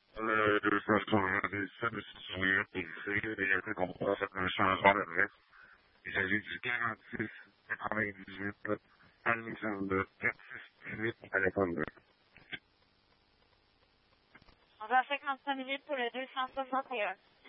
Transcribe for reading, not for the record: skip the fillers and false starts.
De façon ça de se souvenir qu'il y a que qu'on pense un changement d'adresse. Il s'agit du 46 98 Alexandre 468 Alexandre. On va 55 minutes pour le 261.